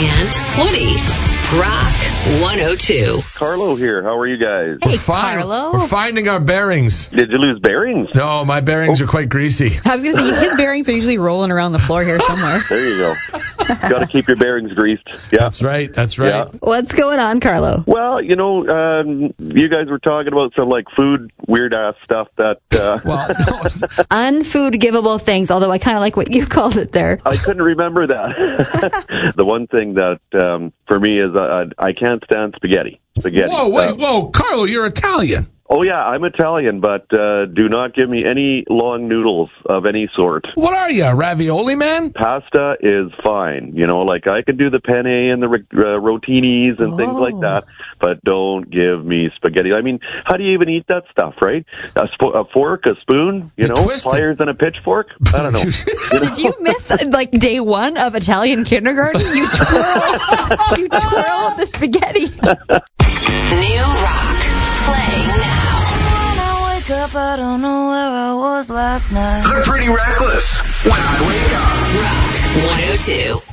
and Woody. Rock 102. Carlo here. How are you guys? Hey, Carlo. We're finding our bearings. Did you lose bearings? No, my bearings are quite greasy. I was going to say, his bearings are usually rolling around the floor here somewhere. There you go. Got to keep your bearings greased. Yeah. That's right. Yeah. What's going on, Carlo? Well, you guys were talking about some food weird-ass stuff that... Unfood-givable things, although I kind of like what you called it there. I couldn't remember that. The one thing that, for me, is I can't stand spaghetti. Whoa, Carlo, you're Italian. Oh, yeah, I'm Italian, but do not give me any long noodles of any sort. What are you, a ravioli man? Pasta is fine. I can do the penne and the rotinis and things like that, but don't give me spaghetti. I mean, how do you even eat that stuff, right? A fork, a spoon, pliers and a pitchfork? I don't know. Did you miss, day one of Italian kindergarten? You twirl the spaghetti. New rock. Playing now. When I wake up, I don't know where I was last night. They're pretty reckless when I wake up. Rock 102.